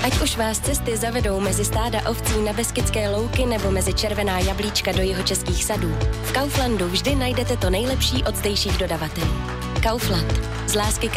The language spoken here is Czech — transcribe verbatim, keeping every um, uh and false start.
Ať už vás cesty zavedou mezi stáda ovcí na Beskydské louky nebo mezi červená jablíčka do jihočeských sadů, v Kauflandu vždy najdete to nejlepší od zdejších dodavatelů. Kaufland. Z lásky ke